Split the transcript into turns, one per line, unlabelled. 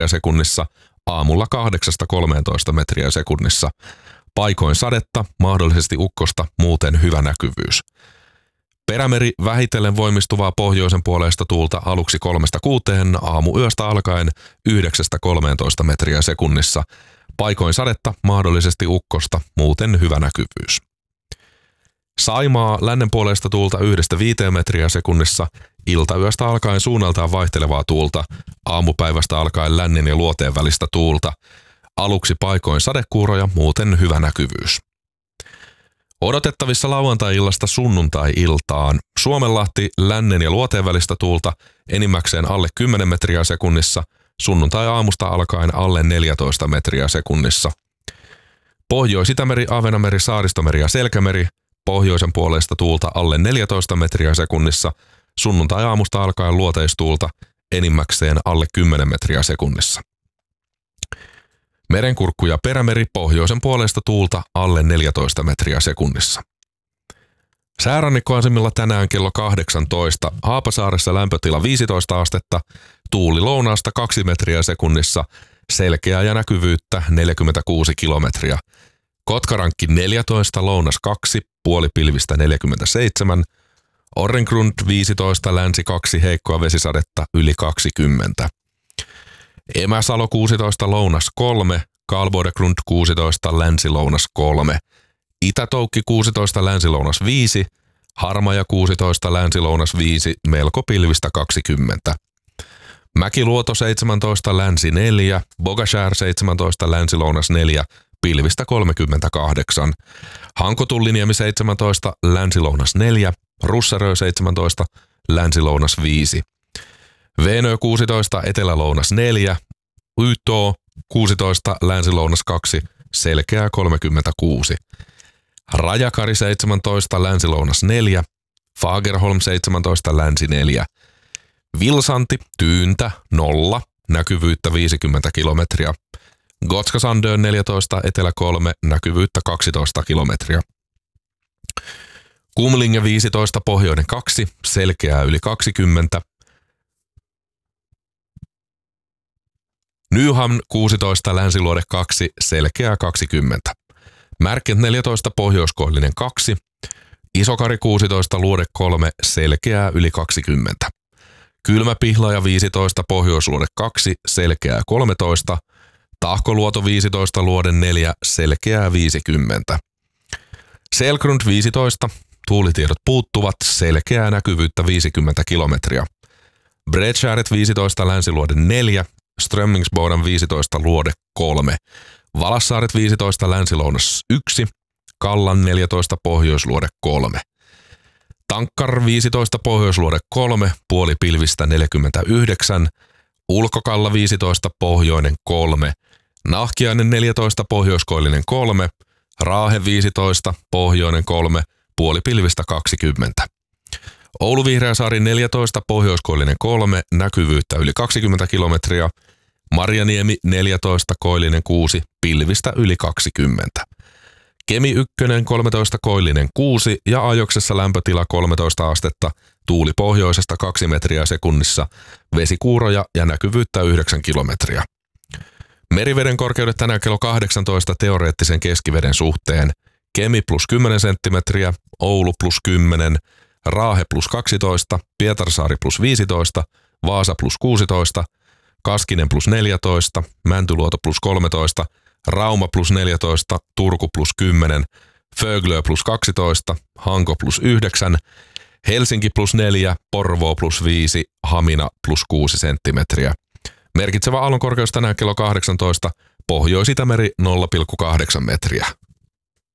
sekunnissa, aamulla 8–13 metriä sekunnissa. Paikoin sadetta, mahdollisesti ukkosta, muuten hyvä näkyvyys. Perämeri vähitellen voimistuvaa pohjoisen puoleista tuulta aluksi 3–6, aamuyöstä alkaen 9–13 metriä sekunnissa. Paikoin sadetta, mahdollisesti ukkosta, muuten hyvä näkyvyys. Saimaa lännen puoleista tuulta 1–5 metriä sekunnissa, iltayöstä alkaen suunnaltaan vaihtelevaa tuulta, aamupäivästä alkaen lännen ja luoteen välistä tuulta. Aluksi paikoin sadekuuroja, muuten hyvä näkyvyys. Odotettavissa lauantai-illasta sunnuntai-iltaan. Suomenlahti lännen ja luoteen välistä tuulta enimmäkseen alle 10 metriä sekunnissa, sunnuntai-aamusta alkaen alle 14 metriä sekunnissa. Pohjois-Itämeri, Ahvenanmeri, Saaristomeri ja Selkämeri, pohjoisen puoleista tuulta alle 14 metriä sekunnissa, sunnuntai-aamusta alkaen luoteistuulta enimmäkseen alle 10 metriä sekunnissa. Merenkurkku ja Perämeri, pohjoisen puoleista tuulta alle 14 metriä sekunnissa. Säärannikkoasemilla tänään kello 18, Haapasaaressa lämpötila 15 astetta, tuuli lounaasta 2 metriä sekunnissa, selkeää ja näkyvyyttä 46 kilometriä. Kotkarankki 14, lounas 2, puolipilvistä 47, Orrengrund 15, länsi 2, heikkoa vesisadetta yli 20. Emäsalo 16, lounas 3, Kalvodegrund 16, länsi-lounas 3, Itä-Toukki 16, länsi-lounas 5, Harmaja 16, länsi-lounas 5, melko pilvistä 20. Mäkiluoto 17, länsi 4, Bogashär 17, länsi-lounas 4, pilvistä 38. Hankotulliniemi 17, länsi-lounas 4, Russarö 17, länsi-lounas 5. Veenö 16, etelä-lounas 4, Ytoo 16, länsi-lounas 2, selkeää 36. Rajakari 17, länsi-lounas 4, Fagerholm 17, länsi 4. Vilsanti, Tyyntä 0, näkyvyyttä 50 kilometriä. Gotska Sandön 14, etelä 3, näkyvyyttä 12 kilometriä. Kumlinge 15, pohjoinen 2, selkeää yli 20. Nyhamn 16, länsiluode 2, selkeää 20. Märket 14, pohjoiskoillinen 2. Isokari 16, luode 3, selkeää yli 20. Kylmäpihlaja 15, pohjoisluode 2, selkeää 13. Tahkoluoto 15, luode 4, selkeää 50. Selgrund 15, tuulitiedot puuttuvat, selkeää näkyvyyttä 50 kilometriä. Bredskäret 15, länsiluode 4, Strömmingsboden 15, luode 3. Valassaaret 15, länsilounas 1, Kallan 14, pohjoisluode 3. Tankkar 15, pohjoisluode 3, puolipilvistä 49, Ulkokalla 15, pohjoinen 3, Nahkiainen 14, pohjoiskoillinen 3, Raahe 15, pohjoinen 3, puolipilvistä 20. Oulu Vihreäsaari 14, pohjoiskoillinen 3, näkyvyyttä yli 20 kilometriä. Marjaniemi 14, koillinen 6, pilvistä yli 20. Kemi 1, 13, koillinen 6 ja Ajoksessa lämpötila 13 astetta, tuuli pohjoisesta 2 metriä sekunnissa, vesikuuroja ja näkyvyyttä 9 kilometriä. Meriveden korkeudet tänään kello 18 teoreettisen keskiveden suhteen. Kemi plus 10 senttimetriä, Oulu plus 10, Raahe plus 12, Pietarsaari plus 15, Vaasa plus 16, Kaskinen plus 14, Mäntyluoto plus 13, Rauma plus 14, Turku plus 10, Föglö plus 12, Hanko plus 9, Helsinki plus 4, Porvoo plus 5, Hamina plus 6 senttimetriä. Merkitsevä aallonkorkeus tänään kello 18, Pohjois-Itämeri 0,8 metriä.